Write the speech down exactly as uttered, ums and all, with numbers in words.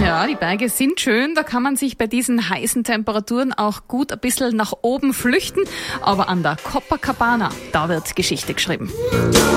Ja, die Berge sind schön, da kann man sich bei diesen heißen Temperaturen auch gut ein bisschen nach oben flüchten. Aber an der Copacabana, da wird Geschichte geschrieben.